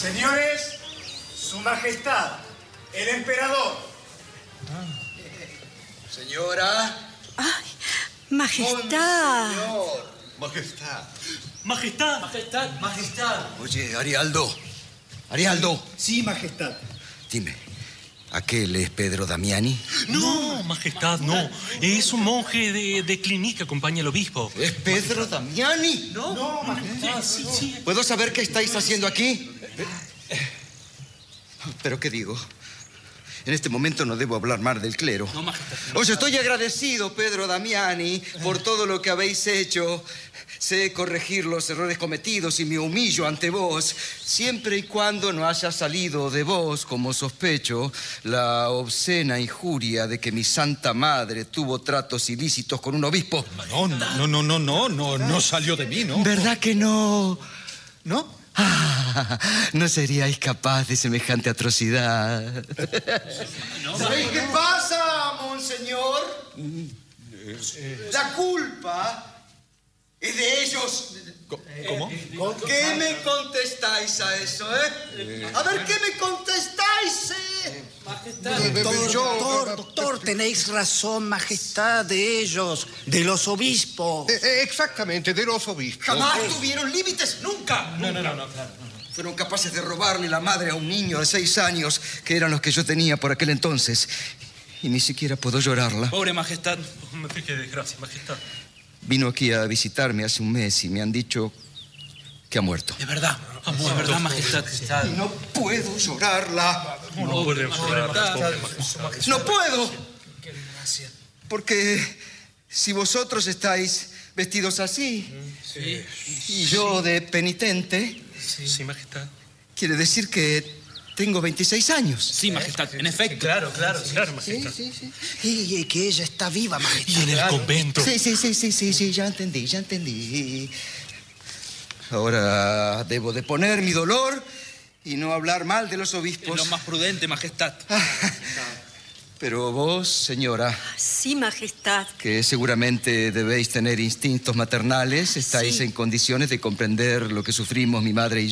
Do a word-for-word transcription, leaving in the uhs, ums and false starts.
Señores, Su Majestad, el emperador. Ah. Señora. ¡Ay, Majestad! Monseñor. Majestad. Majestad. Majestad. Majestad. Oye, Arialdo. Arialdo. Sí, Majestad. Dime, ¿aquel es Pedro Damiani? No, Majestad, no. Es un monje de, de clínica, acompaña al obispo. ¿Es Pedro Damiani? No, no, Majestad. Sí, sí. ¿Puedo saber qué estáis haciendo aquí? ¿Pero qué digo? En este momento no debo hablar más del clero. No, Majestad. No. Os estoy agradecido, Pedro Damiani, por todo lo que habéis hecho. Sé corregir los errores cometidos y me humillo ante vos, siempre y cuando no haya salido de vos, como sospecho, la obscena injuria de que mi santa madre tuvo tratos ilícitos con un obispo. No, no, no, no, no, no, no, no salió de mí, ¿no? ¿Verdad que no? ¿No? Ah, no seríais capaz de semejante atrocidad. ¿Sabéis qué pasa, monseñor? La culpa es de ellos. ¿Cómo? ¿Qué me contestáis a eso, eh? A ver, ¿qué me contestáis, eh? Majestad. Doctor, doctor, doctor, tenéis razón, Majestad, de ellos, de los obispos. Eh, eh, exactamente, de los obispos. Jamás tuvieron límites, nunca. No, no, no, no, claro. Fueron capaces de robarle la madre a un niño de seis años, que eran los que yo tenía por aquel entonces. Y ni siquiera puedo llorarla. Pobre Majestad. Me qué desgracia, Majestad. Vino aquí a visitarme hace un mes y me han dicho que ha muerto. Es verdad, amor, es verdad, Majestad. Y no puedo llorarla. No, no puede llorar. No puedo. Porque si vosotros estáis vestidos así Sí. y yo de penitente, Sí, sí, Majestad. quiere decir que tengo veintiséis años. Sí, Majestad, en efecto. Claro, claro, claro, Majestad. sí, sí. Y, y que ella está viva, Majestad. Y en el convento. Sí, sí, sí, sí, sí, sí, ya entendí, ya entendí. Ahora debo de poner mi dolor y no hablar mal de los Es obispos. lo más prudente, Majestad. Pero vos, señora, Sí, Majestad. que seguramente debéis tener instintos maternales, estáis Sí. en condiciones de comprender lo que sufrimos mi madre y